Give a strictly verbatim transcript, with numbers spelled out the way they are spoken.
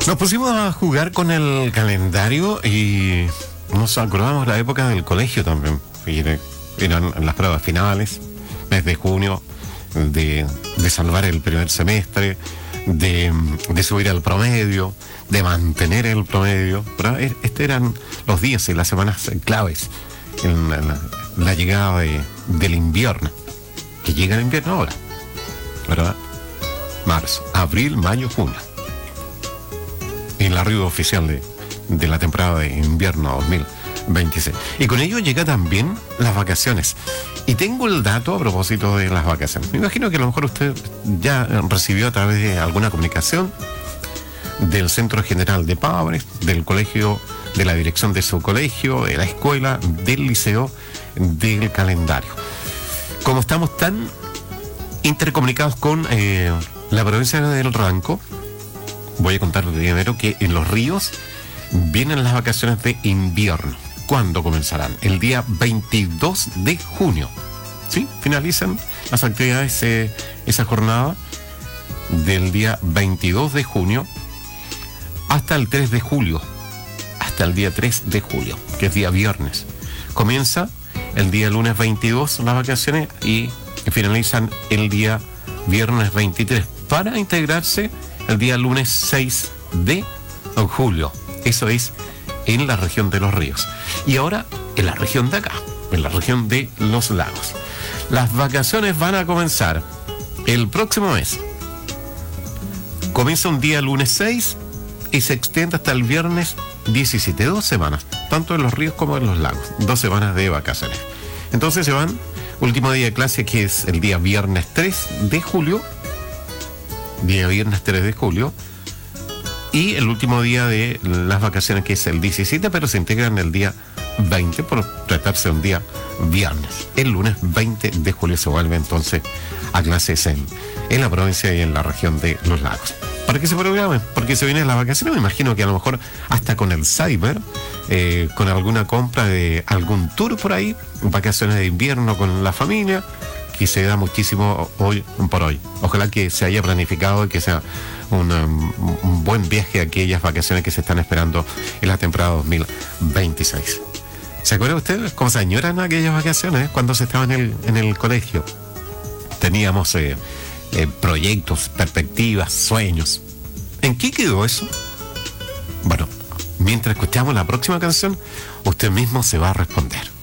Nos pusimos a jugar con el calendario y nos acordamos la época del colegio también. Eran las pruebas finales, mes de junio, de, de salvar el primer semestre, de, de subir al promedio, de mantener el promedio. ¿Verdad? Estos eran los días y las semanas claves en la, la llegada de, del invierno, que llega el invierno ahora, ¿verdad? Marzo, abril, mayo, junio. El arribo oficial de, de la temporada de invierno dos mil veintiséis. Y con ello llega también las vacaciones. Y tengo el dato a propósito de las vacaciones. Me imagino que a lo mejor usted ya recibió a través de alguna comunicación del Centro General de Padres, del colegio, de la dirección de su colegio, de la escuela, del liceo, del calendario. Como estamos tan intercomunicados con eh, la provincia del Ranco, voy a contar primero que en Los Ríos vienen las vacaciones de invierno. ¿Cuándo comenzarán? El día veintidós de junio. ¿Sí? Finalizan las actividades, eh, esa jornada del día veintidós de junio hasta el tres de julio. Hasta el día tres de julio, que es día viernes. Comienza el día lunes veintidós las vacaciones y finalizan el día viernes veintitrés para integrarse el día lunes seis de julio. Eso es en la región de Los Ríos. Y ahora en la región de acá, en la región de Los Lagos. Las vacaciones van a comenzar el próximo mes. Comienza un día lunes seis y se extiende hasta el viernes diecisiete, dos semanas, tanto en Los Ríos como en Los Lagos, dos semanas de vacaciones. Entonces se van, último día de clase que es el día viernes tres de julio, día viernes tres de julio, y el último día de las vacaciones que es el diecisiete, pero se integran el día veinte por tratarse de un día viernes. El lunes veinte de julio se vuelve entonces a clases en, en la provincia y en la región de Los Lagos. Para que se programen, porque se vienen las vacaciones, me imagino que a lo mejor hasta con el cyber, eh, con alguna compra de algún tour por ahí, vacaciones de invierno con la familia, que se da muchísimo hoy por hoy. Ojalá que se haya planificado y que sea un, um, un buen viaje a aquellas vacaciones que se están esperando en la temporada dos mil veintiséis. ¿Se acuerdan ustedes cómo se añoran aquellas vacaciones cuando se estaba en el, en el colegio? Teníamos eh, eh, proyectos, perspectivas, sueños. ¿En qué quedó eso? Bueno, mientras escuchamos la próxima canción, usted mismo se va a responder.